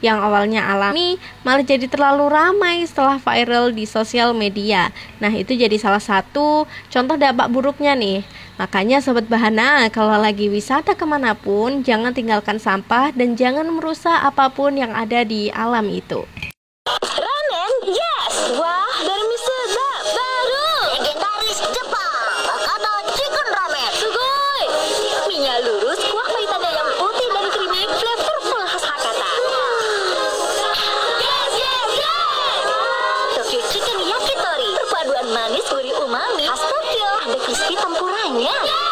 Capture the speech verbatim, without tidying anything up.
yang awalnya alami malah jadi terlalu ramai setelah viral di sosial media. Nah, itu jadi salah satu contoh dampak buruknya nih. Makanya Sobat Bahana, kalau lagi wisata kemanapun, jangan tinggalkan sampah dan jangan merusak apapun yang ada di alam itu. Ramen? Yes! Wah, dari mie sedap baru! Legendaris Jepang, Hakata Chicken Ramen. Sugoi! Mie-nya lurus, kuah pahitan ayam putih dan creamy, flavorful khas Hakata. Yes, yes, yes! Tokyo Chicken Yakitori, perpaduan manis gurih umami khas Tokyo. Ada crispy tempuranya.